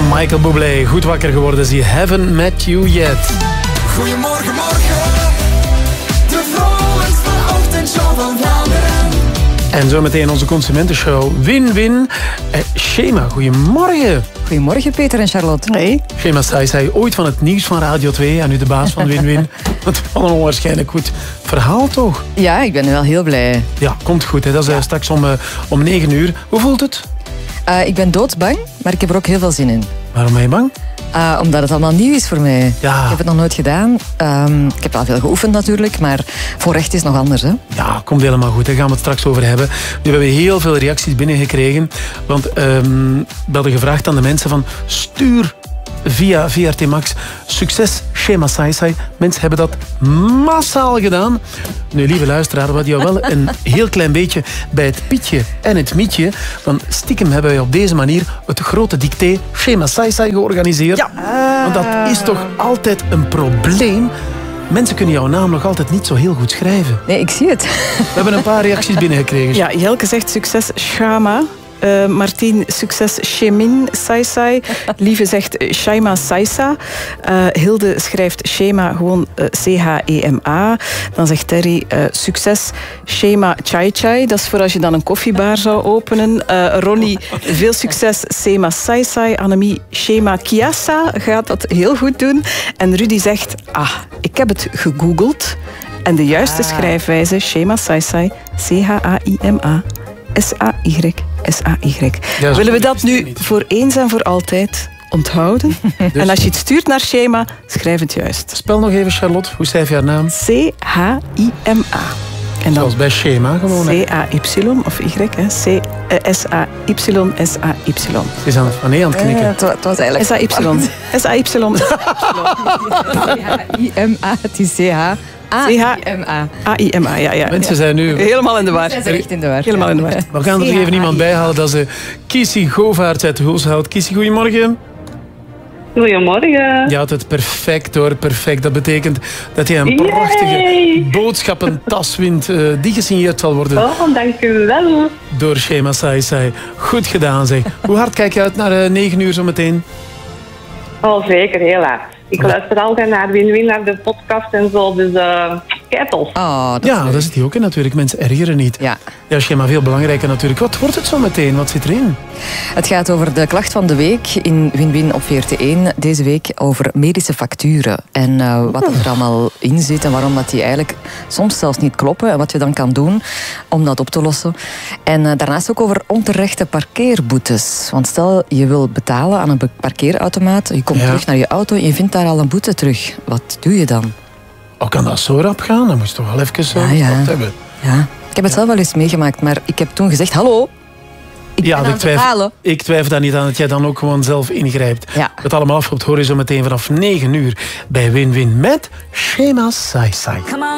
van Michael Bublé. Goed wakker geworden, zie Haven't Met You Yet. Goedemorgen, morgen. De vrolijkste ochtendshow van Vlaanderen. En zometeen onze consumentenshow Win-Win. Shema, goedemorgen. Goedemorgen Peter en Charlotte. Hey. Shema Saisai, ooit van het nieuws van Radio 2 en nu de baas van Win-Win. Wat van een onwaarschijnlijk goed verhaal toch? Ja, ik ben wel heel blij. Ja, komt goed. Hè. Dat is straks om 9 uur. Hoe voelt het? Ik ben doodsbang, maar ik heb er ook heel veel zin in. Waarom ben je bang? Omdat het allemaal nieuw is voor mij. Ja. Ik heb het nog nooit gedaan. Ik heb wel veel geoefend natuurlijk, maar voorrecht is nog anders. Hè? Ja, komt helemaal goed. Daar gaan we het straks over hebben. Nu hebben we heel veel reacties binnengekregen. Want we hadden gevraagd aan de mensen van stuur via VRT Max succes Shema Saisai. Mensen hebben dat massaal gedaan. Nu, lieve luisteraar, we hadden jou wel een heel klein beetje bij het pietje en het mietje. Want stiekem hebben wij op deze manier het grote dicté Shema Saisai georganiseerd. Ja. Want dat is toch altijd een probleem. Mensen kunnen jouw naam nog altijd niet zo heel goed schrijven. Nee, ik zie het. We hebben een paar reacties binnengekregen. Ja, Jelke zegt succes Shama. Martien, succes Shemin Saisai. Lieve zegt Shaima Saisa. Hilde schrijft Shema gewoon C-H-E-M-A. Dan zegt Terry succes Shema Chai Chai. Dat is voor als je dan een koffiebar zou openen. Ronnie, veel succes Shema Saisai. Annemie, Shema Kiasa gaat dat heel goed doen. En Rudy zegt, ik heb het gegoogeld. En de juiste schrijfwijze, Shema Saisai, C-H-A-I-M-A. S-A-Y. S-A-Y. Ja, willen we dat nu voor eens en voor altijd onthouden? Dus. En als je het stuurt naar Shema, schrijf het juist. Spel nog even, Charlotte. Hoe schrijf je haar naam? C-H-I-M-A. En dan zoals bij Shema gewoon. C-A-Y of Y. S-A-Y-S-A-Y. Het is aan het knikken. Het was eigenlijk... S-A-Y. S-A-Y. C-H-I-M-A. Het is C-H-A-I-M-A. A-I-M-A, ja. Mensen zijn nu... Helemaal in de war. Ze zijn echt in de war. Helemaal in de war. We gaan er even iemand bij halen. Dat is Kissy Govaerts uit Hulshout. Kissy, goedemorgen. Goedemorgen. Je had het perfect hoor, perfect. Dat betekent dat je een prachtige boodschappentas wint die gesigneerd zal worden dank u wel. door Shema Saisai. Goed gedaan zeg. Hoe hard kijk je uit naar 9 uur zometeen? Oh, zeker, heel hard. Ik luister altijd naar Win-Win, naar de podcast en zo, dus keitels. Dat is die ook natuurlijk. Mensen ergeren niet. Ja, Shema, veel belangrijker natuurlijk. Wat wordt het zo meteen? Wat zit erin? Het gaat over de klacht van de week in Win-Win op VRT1. Deze week over medische facturen. En wat er allemaal in zit en waarom dat die eigenlijk soms zelfs niet kloppen. En wat je dan kan doen om dat op te lossen. En daarnaast ook over onterechte parkeerboetes. Want stel je wil betalen aan een parkeerautomaat. Je komt terug naar je auto en je vindt daar al een boete terug. Wat doe je dan? Oh, kan dat zo rap gaan? Dan moet je toch wel even zo hebben. Ja, ik heb het zelf wel eens meegemaakt, maar ik heb toen gezegd, hallo, ik twijfel daar niet aan dat jij dan ook gewoon zelf ingrijpt. Ja. Het allemaal afgelopen hoor je zo meteen vanaf 9 uur bij Win-Win met Shema Saisai.